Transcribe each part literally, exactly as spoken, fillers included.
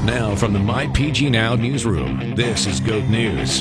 Now from the My P G Now newsroom, this is Goat News.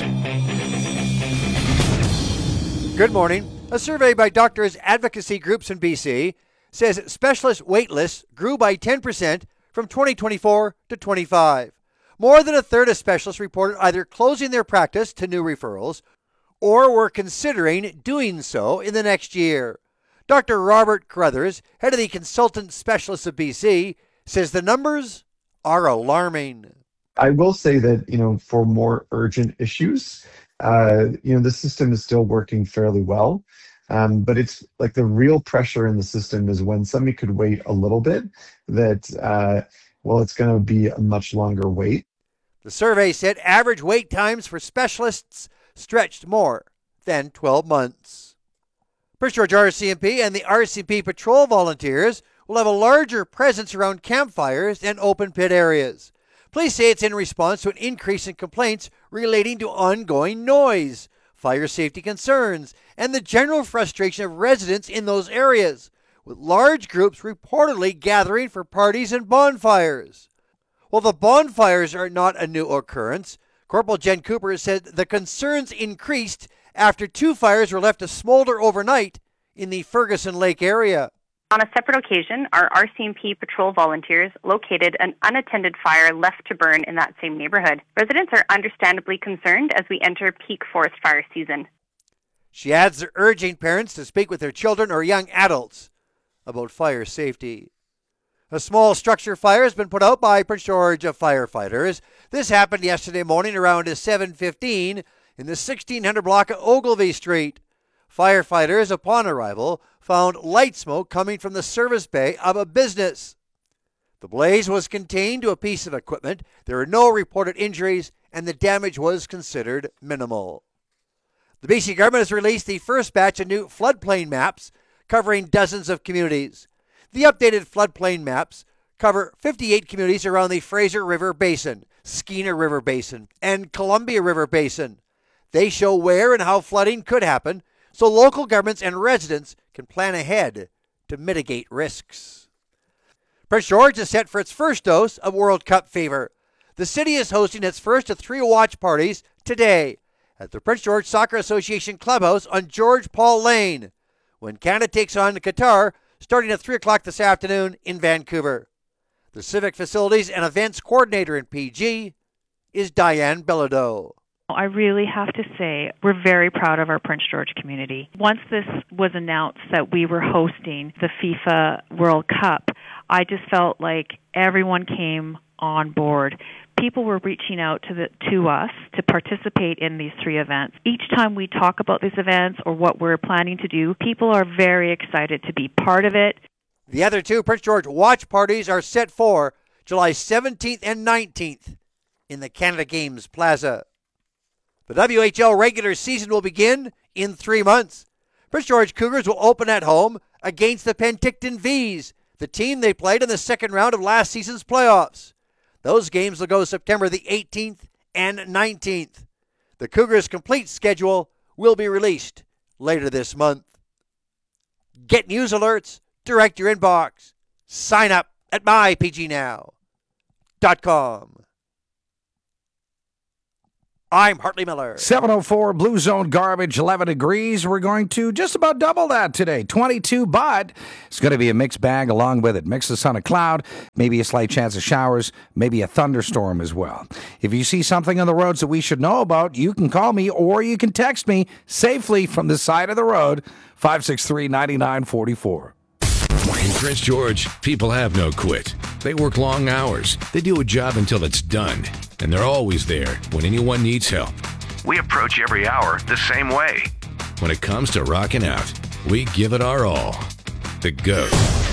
Good morning. A survey by doctors' advocacy groups in B C says specialist wait lists grew by ten percent from twenty twenty-four to twenty-five. More than a third of specialists reported either closing their practice to new referrals or were considering doing so in the next year. Doctor Robert Carruthers, head of the Consultant Specialists of B C, says the numbers are alarming. I will say that, you know, for more urgent issues, uh, you know, the system is still working fairly well. Um, but it's like the real pressure in the system is when somebody could wait a little bit, that, uh, well, it's going to be a much longer wait. The survey said average wait times for specialists stretched more than twelve months. Prince George R C M P and the R C M P patrol volunteers will have a larger presence around campfires and open pit areas. Police say it's in response to an increase in complaints relating to ongoing noise, fire safety concerns, and the general frustration of residents in those areas, with large groups reportedly gathering for parties and bonfires. While the bonfires are not a new occurrence, Corporal Jen Cooper said the concerns increased after two fires were left to smolder overnight in the Ferguson Lake area. On a separate occasion, our R C M P patrol volunteers located an unattended fire left to burn in that same neighborhood. Residents are understandably concerned as we enter peak forest fire season. She adds they're urging parents to speak with their children or young adults about fire safety. A small structure fire has been put out by Prince George firefighters. This happened yesterday morning around seven fifteen in the sixteen hundred block of Ogilvie Street. Firefighters, upon arrival, found light smoke coming from the service bay of a business. The blaze was contained to a piece of equipment. There were no reported injuries, and the damage was considered minimal. The B C government has released the first batch of new floodplain maps covering dozens of communities. The updated floodplain maps cover fifty-eight communities around the Fraser River Basin, Skeena River Basin, and Columbia River Basin. They show where and how flooding could happen, so local governments and residents can plan ahead to mitigate risks. Prince George is set for its first dose of World Cup fever. The city is hosting its first of three watch parties today at the Prince George Soccer Association Clubhouse on George Paul Lane, when Canada takes on Qatar starting at three o'clock this afternoon in Vancouver. The Civic Facilities and Events Coordinator in P G is Diane Bilodeau. I really have to say we're very proud of our Prince George community. Once this was announced that we were hosting the FIFA World Cup, I just felt like everyone came on board. People were reaching out to the to us to participate in these three events. Each time we talk about these events or what we're planning to do, people are very excited to be part of it. The other two Prince George watch parties are set for July seventeenth and nineteenth in the Canada Games Plaza. The W H L regular season will begin in three months. Prince George Cougars will open at home against the Penticton Vees, the team they played in the second round of last season's playoffs. Those games will go September the eighteenth and nineteenth. The Cougars' complete schedule will be released later this month. Get news alerts, direct your inbox. Sign up at my p g now dot com. I'm Hartley Miller. seven oh four Blue Zone Garbage, eleven degrees. We're going to just about double that today, twenty-two, but it's going to be a mixed bag along with it. Mix the sun of cloud, maybe a slight chance of showers, maybe a thunderstorm as well. If you see something on the roads that we should know about, you can call me or you can text me safely from the side of the road, five six three, nine nine four four. In Prince George, people have no quit. They work long hours. They do a job until it's done. And they're always there when anyone needs help. We approach every hour the same way. When it comes to rocking out, we give it our all. The GOAT.